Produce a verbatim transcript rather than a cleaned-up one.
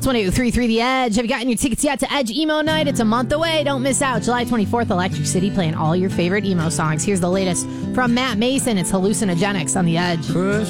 It's one eight three three The Edge. Have you gotten your tickets yet to Edge Emo Night? It's a month away. Don't miss out. July twenty-fourth, Electric City, playing all your favorite emo songs. Here's the latest from Matt Mason. It's Hallucinogenics on The Edge. Push